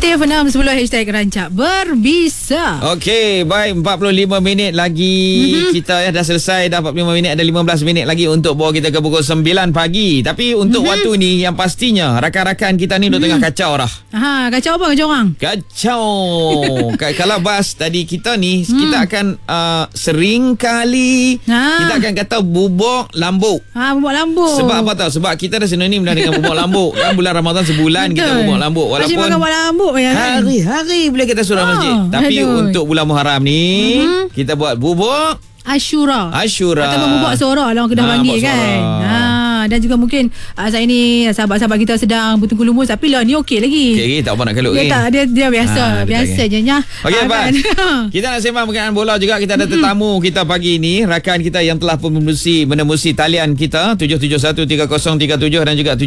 Aktif 610 hashtag Rancak Berbisa. Okey, baik, 45 minit lagi. Kita dah selesai dah 45 minit. Ada 15 minit lagi untuk bawa kita ke pukul 9 pagi. Tapi untuk waktu ni, yang pastinya rakan-rakan kita ni dah tengah kacau dah. Kacau apa kacau orang? Kacau. Kalau bas tadi kita ni, kita akan sering kali kita akan kata bubuk lambuk. Bubuk lambuk. Sebab apa tahu? Sebab kita dah sinonim dah dengan bubuk lambuk. Kan bulan Ramadan sebulan kita bubuk lambuk. Walaupun makan bubuk lambuk ya kan? Hari-hari boleh kita surah masjid. Tapi untuk bulan Muharram ni kita buat bubuk Asyura. Ataupun bubuk sora lah orang Kedah panggil kan. Dan juga mungkin saat ini sahabat-sahabat kita sedang bertunggu lumus, tapi lah ni okey lagi. Okey, tak apa nak kalut lagi. Dia biasa je nya. Okey, Abang. Kita nak sembang berkenaan bola juga. Kita ada tetamu kita pagi ni, rakan kita yang telah pun menembusi talian kita 7713037 dan juga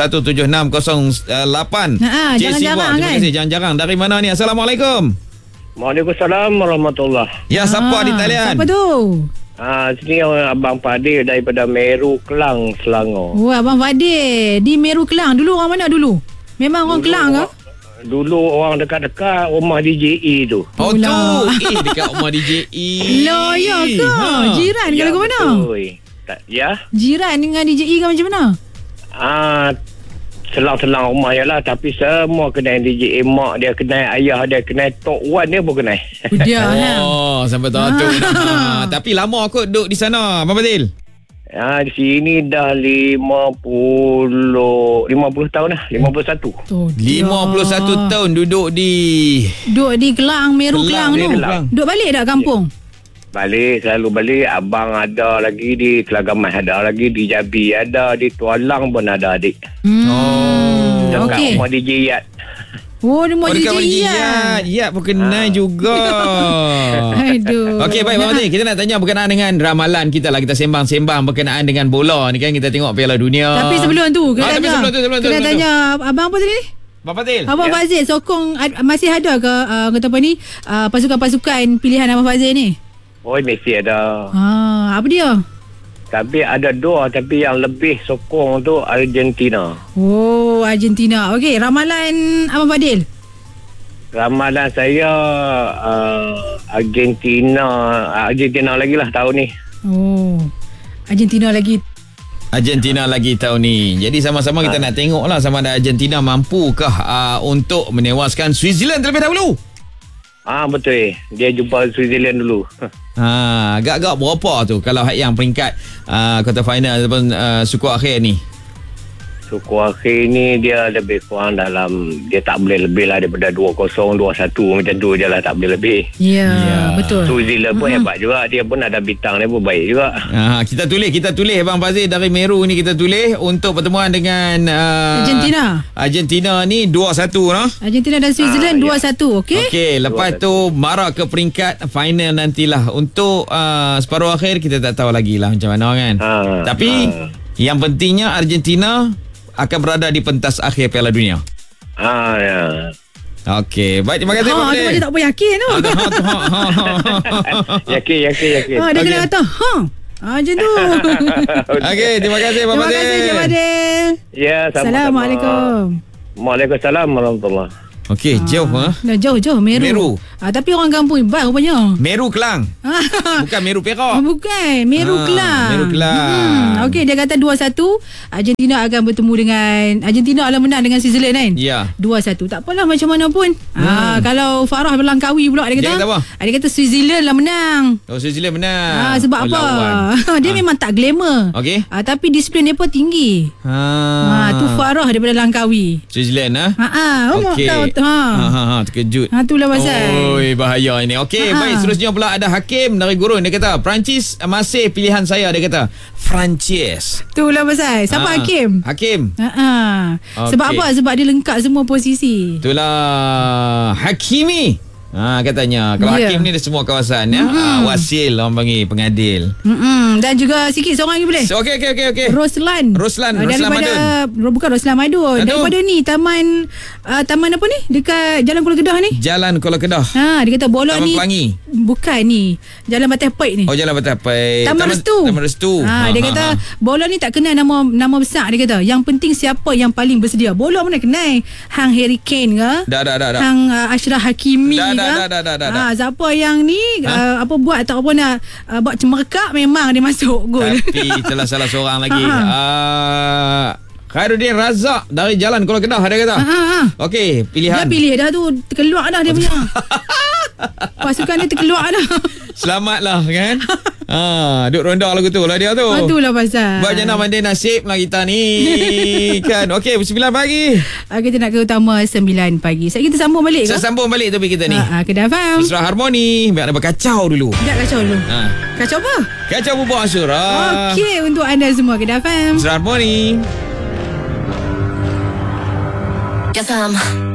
7717608. Jangan-jarang kan. Terima kasih, jangan-jarang. Dari mana ni? Assalamualaikum. Waalaikumsalam warahmatullahi. Ya, siapa di talian? Siapa tu? Sini Abang Fadil daripada Meru Kelang, Selangor. Oh, Abang Fadil di Meru Kelang. Dulu orang mana dulu? Memang orang Kelang ke? Dulu orang dekat-dekat rumah DJE tu. Oh tu. Dekat rumah DJE. Loh, ya ke? Jiran ke lagu mana? Ya. Jiran dengan DJE ke macam mana? Selang-selang rumah je lah. Tapi semua kenal DJ mak dia, kenal ayah dia, kenal Tok Wan dia pun kenal. Sampai tahu tu. Tapi lama aku duduk di sana, Abang Fadil. Di sini dah 50 tahun dah. 51. 51 tahun duduk di Kelang, Meru Kelang tu. Duduk balik tak kampung? Balik, selalu balik. Abang ada lagi di Kelagamas, ada lagi di Jabi, ada di Tualang pun ada adik. Dekat rumah DJ Yat. Rumah DJ Yat. Yat pun kenal juga. Aduh. Okey, baik Abang Fadil, kita nak tanya berkenaan dengan ramalan kita lah. Kita sembang-sembang berkenaan dengan bola ni kan. Kita tengok Piala Dunia. Tapi sebelum tu kena tanya abang apa tadi ni? Abang Fadil. Abang Fazil sokong masih ada ke kata apa ni pasukan-pasukan pilihan Abang Fazil ni? Oh, mesti ada. Apa dia? Tapi ada dua, tapi yang lebih sokong tu Argentina. Oh, Argentina. Okey, ramalan Abang Fadil. Ramalan saya Argentina lagi lah tahun ni. Oh, Argentina lagi tahun ni. Jadi sama-sama kita nak tengok lah sama ada Argentina mampukah untuk menewaskan Switzerland terlebih dahulu. Betul. Dia jumpa Switzerland dulu. Agak-agak berapa tu kalau yang peringkat quarter final ataupun suku akhir ni? Suku akhir ni dia lebih kurang dalam, dia tak boleh lebih lah daripada 2-0, 2-1 macam tu je lah, tak boleh lebih. Ya, betul. Switzerland pun hebat juga, dia pun ada bintang dia pun baik juga. Kita tulis Abang Fazil dari Meru ni, kita tulis untuk pertemuan dengan Argentina ni 2-1 no? Argentina dan Switzerland 2-1. Okey, lepas 2-1. Tu marah ke peringkat final nantilah. Untuk separuh akhir kita tak tahu lagi lah macam mana kan. Tapi yang pentingnya Argentina akan berada di pentas akhir Piala Dunia. Ya. Okey, baik, terima kasih Abang Fadil. Dia tak apa yakin tu. Yakin. Dia kena kata macam tu. Okey, terima kasih Abang Fadil. Terima kasih Abang Fadil. Ya, sama-sama. Assalamualaikum. Waalaikumsalam warahmatullahi. Okey, jauh jauh Meru. Tapi orang kampung Ibat rupanya. Meru Kelang. Bukan Meru Perak. Bukan, Meru Kelang. Meru Kelang. Okey, dia kata 2-1 Argentina akan bertemu dengan Argentina akan menang dengan Switzerland kan? Ya. 2-1. Tak apalah macam mana pun. Kalau Farah Belangkawi pula dia kata apa? Dia kata Switzerland lah menang. Oh, Switzerland menang. Sebab apa? Dia memang tak glamour. Okey. Tapi disiplin dia pun tinggi. Tu Farah daripada Langkawi. Switzerland Okey. Terkejut. Itulah pasal. Oi, bahaya ini. Okey, baik, seterusnya pula ada Hakim dari Gurun. Dia kata Perancis masih pilihan saya. Dia kata Perancis. Itulah pasal. Siapa Hakim? Okay. Sebab apa? Sebab dia lengkap semua posisi. Itulah Hakimi. Katanya kalau hakim ni dia semua kawasan ya. Wasil orang panggil, pengadil. Dan juga sikit seorang lagi boleh. Okey. Roslan daripada Madu. Bukan Roslan Madu. Daripada ni taman apa ni? Dekat Jalan Kuala Kedah ni. Jalan Kuala Kedah. Dia kata bola Taman ni Pelangi. Bukan ni. Jalan Batai Pait ni. Jalan Batai Pait. Taman Restu. Dia kata bola ni tak kenal nama besar, dia kata. Yang penting siapa yang paling bersedia. Bola mana kenal? Hang Harry Kane ke? Dah. Hang Ashraf Hakimi ke? Dah. Siapa yang ni apa buat ataupun nak buat cemerkak, memang dia masuk gol. Tapi itulah salah seorang lagi. Khairuddin Razak dari Jalan Kuala Kedah, dia kata. Okey, pilihan. Dia pilih dah tu, terkeluar dah dia punya. Pasukan dia terkeluar dah. Selamatlah kan. Duk ronda lagu tu lah dia tu. Itulah pasal. Buat jana mandi nasib lah kita ni. Kan. Okey, 9 pagi. Kita nak ke utama 9 pagi. Kita sambung balik ke? Sambung balik topik kita ni. Kedah faham. Mesra Harmoni. Biar ada berkacau dulu. Kacau apa? Kacau bubuk Asyura. Okey, untuk anda semua Kedah faham. Mesra Harmoni. Yes,